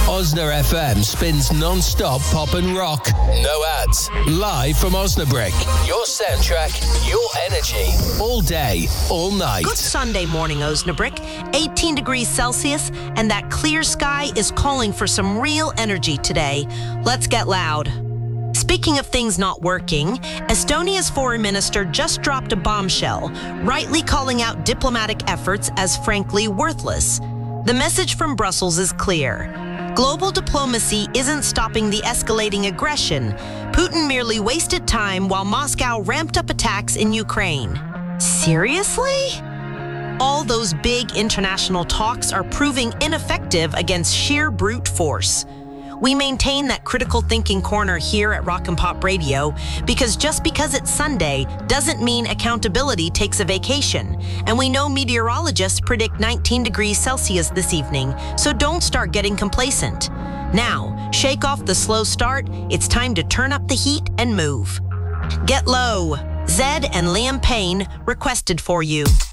Osna FM spins non-stop pop and rock. No ads. Live from Osnabrück. Your soundtrack, your energy. All day, all night. Good Sunday morning, Osnabrück. 18 degrees Celsius, and that clear sky is calling for some real energy today. Let's get loud. Speaking of things not working, Estonia's foreign minister just dropped a bombshell, rightly calling out diplomatic efforts as frankly worthless. The message from Brussels is clear. Global diplomacy isn't stopping the escalating aggression. Putin merely wasted time while Moscow ramped up attacks in Ukraine. Seriously? All those big international talks are proving ineffective against sheer brute force. We maintain that critical thinking corner here at Rock and Pop Radio because just because it's Sunday doesn't mean accountability takes a vacation. And we know meteorologists predict 19 degrees Celsius this evening, so don't start getting complacent. Now, shake off the slow start. It's time to turn up the heat and move. Get low. Zed and Liam Payne requested for you.